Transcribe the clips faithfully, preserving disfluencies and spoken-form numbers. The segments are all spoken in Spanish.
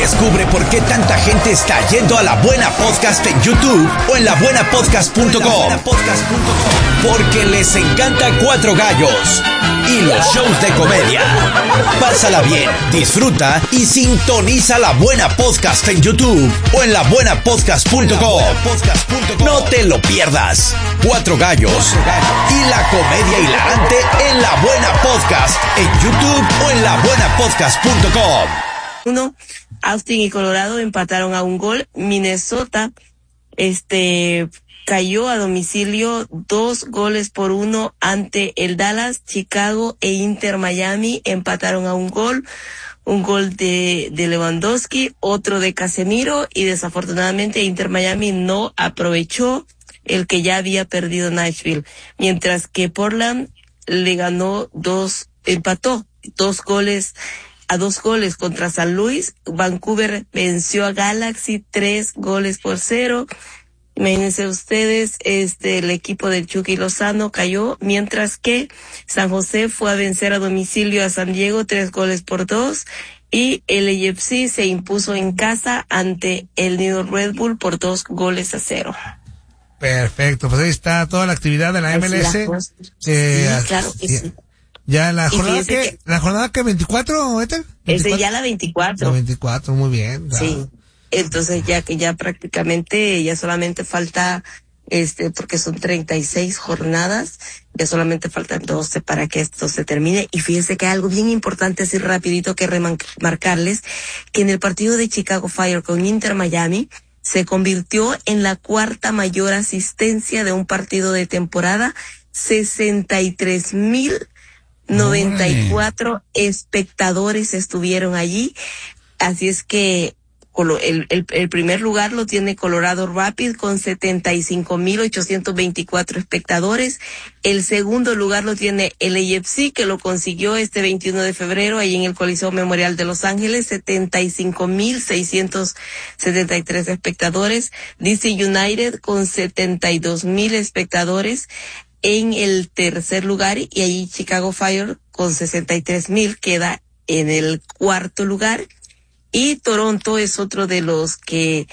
Descubre por qué tanta gente está yendo a La Buena Podcast en YouTube o en la buena podcast punto com. Porque les encanta Cuatro Gallos y los shows de comedia. Pásala bien, disfruta y sintoniza La Buena Podcast en YouTube o en la buena podcast punto com. No te lo pierdas. Cuatro Gallos y la comedia hilarante en La Buena Podcast en YouTube o en la buena podcast punto com. Uno, Austin y Colorado empataron a un gol. Minnesota, este, cayó a domicilio dos goles por uno ante el Dallas. Chicago e Inter Miami empataron a un gol. Un gol de, de Lewandowski, otro de Casemiro, y desafortunadamente Inter Miami no aprovechó el que ya había perdido Nashville. Mientras que Portland le ganó dos, empató dos goles a dos goles contra San Luis. Vancouver venció a Galaxy tres goles por cero. Imagínense ustedes, este, el equipo del Chucky Lozano cayó, mientras que San José fue a vencer a domicilio a San Diego tres goles por dos, y el A F C se impuso en casa ante el New York Red Bull por dos goles a cero. Perfecto, pues ahí está toda la actividad de la M L S. Eh, sí, claro que sí. Ya la jornada que, que, la jornada que veinticuatro, ¿Éter? Es ya la veinticuatro. La veinticuatro, muy bien. Claro. Sí. Entonces ya que ya prácticamente ya solamente falta, este, porque son treinta y seis jornadas, ya solamente faltan doce para que esto se termine. Y fíjense que hay algo bien importante así rapidito que remarcarles, que en el partido de Chicago Fire con Inter Miami se convirtió en la cuarta mayor asistencia de un partido de temporada. sesenta y tres mil noventa y cuatro espectadores estuvieron allí. Así es que El, el, el primer lugar lo tiene Colorado Rapids con setenta y cinco mil ochocientos veinticuatro espectadores. El segundo lugar lo tiene el A F C, que lo consiguió este veintiuno de febrero ahí en el Coliseo Memorial de Los Ángeles, setenta y cinco mil seiscientos setenta y tres espectadores. D C United con setenta y dos mil espectadores en el tercer lugar, y ahí Chicago Fire con sesenta y tres mil queda en el cuarto lugar. Y Toronto es otro de los que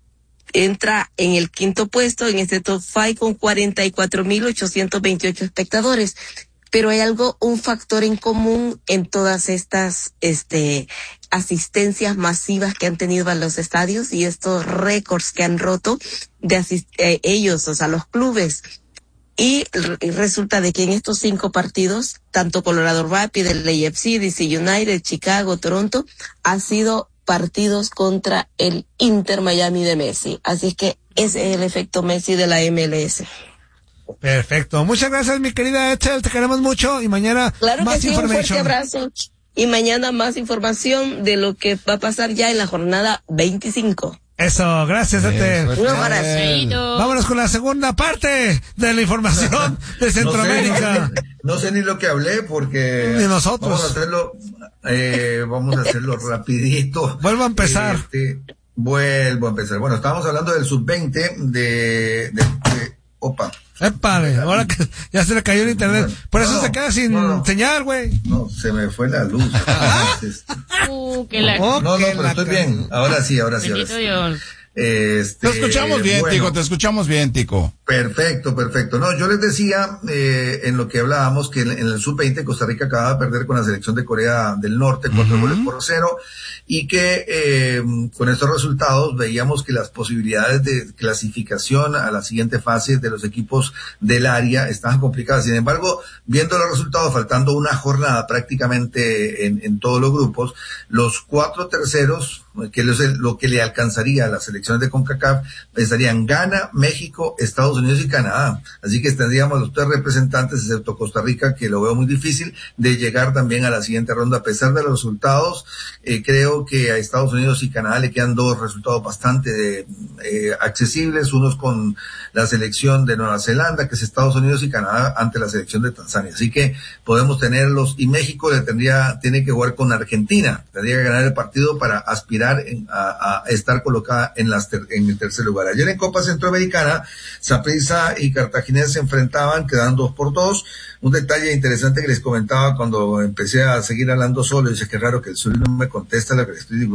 entra en el quinto puesto en este top cinco con cuarenta y cuatro mil ochocientos veintiocho espectadores. Pero hay algo, un factor en común en todas estas este asistencias masivas que han tenido a los estadios y estos récords que han roto de asist- eh, ellos, o sea, los clubes. Y resulta de que en estos cinco partidos, tanto Colorado Rapids, el A F C, D C United, Chicago, Toronto, ha sido partidos contra el Inter Miami de Messi. Así es que ese es el efecto Messi de la M L S. Perfecto. Muchas gracias, mi querida Ethel. Te queremos mucho y mañana claro más que sí, información. Un fuerte abrazo. Y mañana más información de lo que va a pasar ya en la jornada veinticinco. Eso, gracias, Ethel. Un abrazo. Vámonos con la segunda parte de la información de Centroamérica. No sé, no sé ni lo que hablé porque ni nosotros. Vamos a hacerlo, eh, vamos a hacerlo rapidito. Vuelvo a empezar. Este, vuelvo a empezar. Bueno, estábamos hablando del sub veinte de, de, de opa. Épale, ahora que ya se le cayó el internet. Por eso no, se queda sin no, no. señal, güey. No, se me fue la luz. uh, que la... No, no, pero estoy bien. Ahora sí, ahora sí. Ahora sí. Este, te escuchamos bien, bueno, Tico, te escuchamos bien, Tico. Perfecto, perfecto. No, yo les decía, eh, en lo que hablábamos, que en, en el sub veinte Costa Rica acaba de perder con la selección de Corea del Norte, cuatro uh-huh. goles por cero, y que eh, con estos resultados veíamos que las posibilidades de clasificación a la siguiente fase de los equipos del área estaban complicadas. Sin embargo, viendo los resultados, faltando una jornada prácticamente en, en todos los grupos, los cuatro terceros, que es lo que le alcanzaría a las selecciones de CONCACAF, estarían Ghana, México, Estados Unidos y Canadá. Así que tendríamos los tres representantes, excepto Costa Rica, que lo veo muy difícil, de llegar también a la siguiente ronda. A pesar de los resultados, eh, creo que a Estados Unidos y Canadá le quedan dos resultados bastante eh, accesibles, unos con la selección de Nueva Zelanda, que es Estados Unidos, y Canadá ante la selección de Tanzania. Así que podemos tenerlos, y México le tendría, tiene que jugar con Argentina, tendría que ganar el partido para aspirar En, a, a estar colocada en, las ter, en el tercer lugar. Ayer en Copa Centroamericana, Saprissa y Cartaginés se enfrentaban, quedaban dos por dos. Un detalle interesante que les comentaba cuando empecé a seguir hablando solo, dice que raro que el Zuli no me contesta lo que le estoy